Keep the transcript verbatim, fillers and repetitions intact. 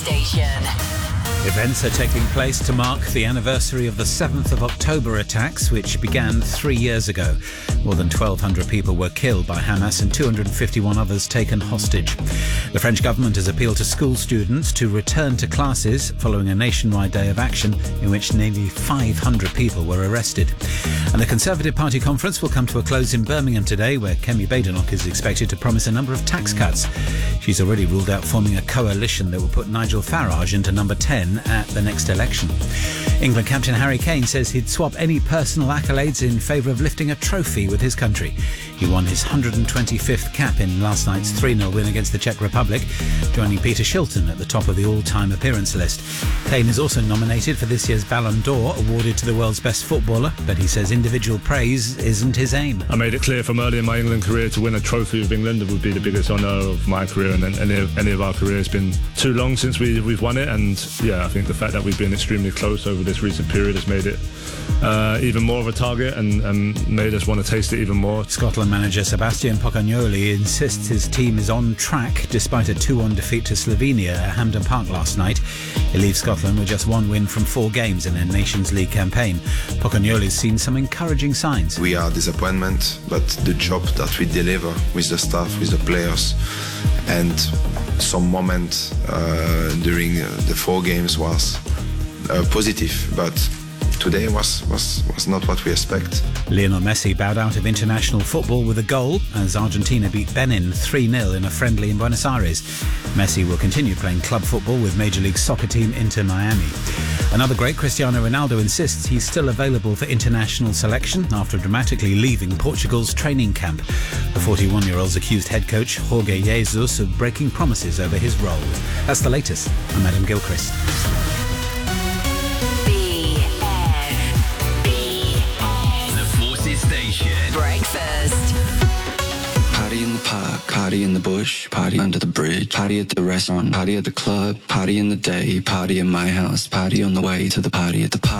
Station. Events are taking place to mark the anniversary of the seventh of October attacks, which began three years ago. More than twelve hundred people were killed by Hamas and two hundred fifty-one others taken hostage. The French government has appealed to school students to return to classes following a nationwide day of action in which nearly five hundred people were arrested. And the Conservative Party conference will come to a close in Birmingham today, where Kemi Badenoch is expected to promise a number of tax cuts. She's already ruled out forming a coalition that will put Nigel Farage into number ten at the next election. England captain Harry Kane says he'd swap any personal accolades in favour of lifting a trophy with his country. He won his one hundred twenty-fifth cap in last night's three nil win against the Czech Republic, joining Peter Shilton at the top of the all-time appearance list. Kane is also nominated for this year's Ballon d'Or, awarded to the world's best footballer, but he says individual praise isn't his aim. I made it clear from early in my England career to win a trophy with England would be the biggest honour of my career and any of, any of our career. It's been too long since we, we've won it, and yeah, I think the fact that we've been extremely close over this recent period has made it uh, even more of a target and, and made us want to taste it even more. Scotland manager Sebastian Pocagnoli insists his team is on track despite a two one defeat to Slovenia at Hampden Park last night. He leaves Scotland with just one win from four games in their Nations League campaign. Pocagnoli's seen some encouraging signs. We are disappointment, but the job that we deliver with the staff, with the players, and some moment uh, during the four games was uh, positive, but today was, was, was not what we expect. Lionel Messi bowed out of international football with a goal as Argentina beat Benin three nil in a friendly in Buenos Aires. Messi will continue playing club football with Major League Soccer team Inter Miami. Another great, Cristiano Ronaldo, insists he's still available for international selection after dramatically leaving Portugal's training camp. The forty-one-year-old's accused head coach Jorge Jesus of breaking promises over his role. That's the latest. I'm Adam Gilchrist. Breakfast. Party in the park, party in the bush, party under the bridge, party at the restaurant, party at the club, party in the day, party in my house, party on the way to the party at the park.